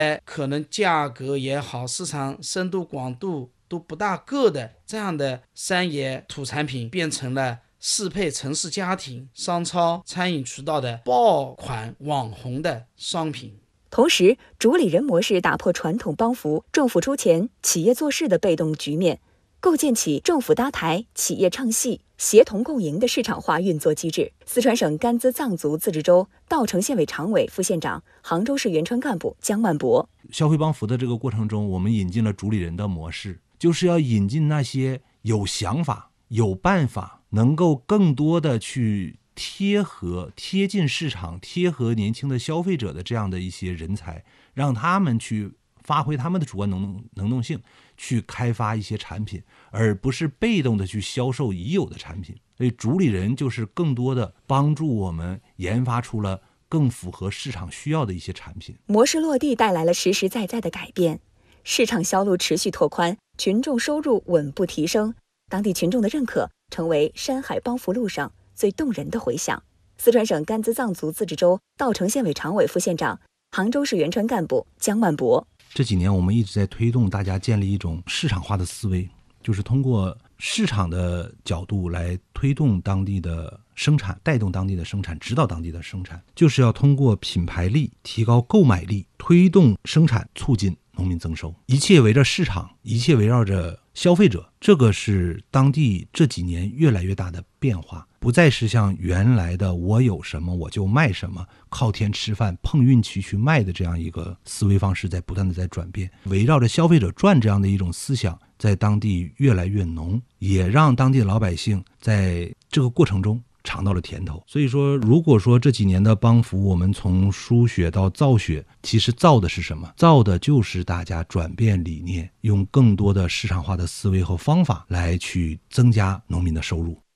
可能价格也好，市场深度广度都不大够的这样的山野土产品，变成了适配城市家庭、商超、餐饮渠道的爆款网红的商品。 同时，主理人模式打破传统帮扶、政府出钱、企业做事的被动局面，构建起政府搭台、企业唱戏、协同共赢的市场化运作机制。四川省甘孜藏族自治州稻城县委常委、副县长、杭州市原川干部姜万博。 消费帮扶的这个过程中，我们引进了主理人的模式，就是要引进那些有想法、有办法，能够更多的去贴近市场、贴合年轻的消费者的这样的一些人才，让他们去发挥他们的主观能动性，去开发一些产品，而不是被动的去销售已有的产品。所以主理人就是更多的帮助我们研发出了更符合市场需要的一些产品。 模式落地带来了实实在在的改变，市场销路持续拓宽，群众收入稳步提升，当地群众的认可成为山海帮扶路上最动人的回响。四川省甘孜藏族自治州稻城县委常委、副县长、杭州市原川干部姜万博。 这几年我们一直在推动大家建立一种市场化的思维，就是通过市场的角度来推动当地的生产，带动当地的生产，指导当地的生产，就是要通过品牌力提高购买力，推动生产，促进农民增收，一切围着市场，一切围绕着消费者。这个是当地这几年越来越大的变化，不再是像原来的我有什么我就卖什么，靠天吃饭碰运气去卖的这样一个思维方式在不断的在转变，围绕着消费者转这样的一种思想在当地越来越浓，也让当地的老百姓在这个过程中尝到了甜头。所以说，如果说这几年的帮扶我们从输血到造血，其实造的是什么？造的就是大家转变理念，用更多的市场化的思维和方法来去增加农民的收入。